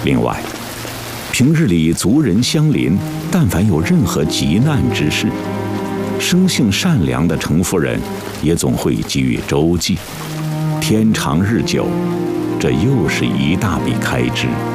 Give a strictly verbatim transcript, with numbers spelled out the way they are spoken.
另外，平日里族人相邻，但凡有任何急难之事，生性善良的程夫人也总会给予周济。天长日久，这又是一大笔开支。